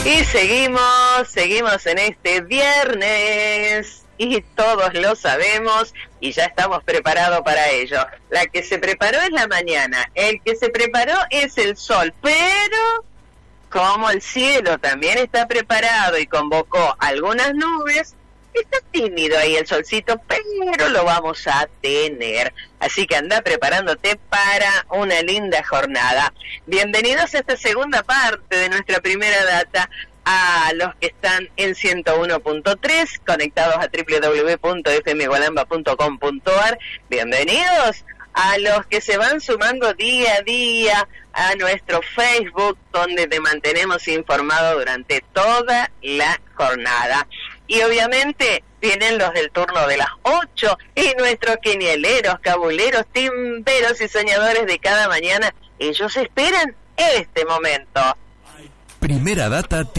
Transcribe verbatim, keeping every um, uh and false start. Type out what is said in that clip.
Y seguimos, seguimos en este viernes y todos lo sabemos y ya estamos preparados para ello. La que se preparó es la mañana, el que se preparó es el sol, pero como el cielo también está preparado y convocó algunas nubes, está tímido ahí el solcito, pero lo vamos a tener. Así que anda preparándote para una linda jornada. Bienvenidos a esta segunda parte de nuestra primera data. A los que están en ciento uno punto tres, conectados a doble u doble u doble u punto f m gualamba punto com punto a r. Bienvenidos a los que se van sumando día a día a nuestro Facebook, donde te mantenemos informado durante toda la jornada. Y obviamente vienen los del turno de las ocho y nuestros quinieleros, cabuleros, timberos y soñadores de cada mañana. Ellos esperan este momento. Primera data.